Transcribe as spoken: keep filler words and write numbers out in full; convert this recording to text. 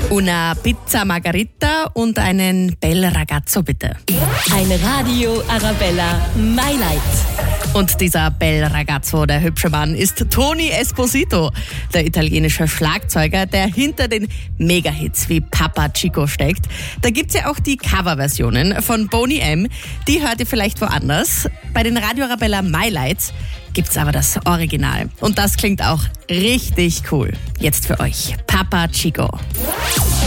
Una Pizza Margarita und einen Bel Ragazzo, bitte. Ein Radio Arabella My Light. Und dieser Bel Ragazzo, der hübsche Mann, ist Tony Esposito, der italienische Schlagzeuger, der hinter den Megahits wie Papa Chico steckt. Da gibt's ja auch die Coverversionen von Boney M. Die hört ihr vielleicht woanders. Bei den Radio Arabella My Lights gibt's aber das Original. Und das klingt auch richtig cool. Jetzt für euch Papa Chico.